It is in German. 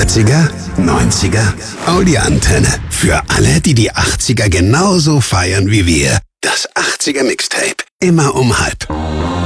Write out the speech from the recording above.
80er, 90er, Audi-Antenne. Für alle, die die 80er genauso feiern wie wir. Das 80er Mixtape. Immer um halb.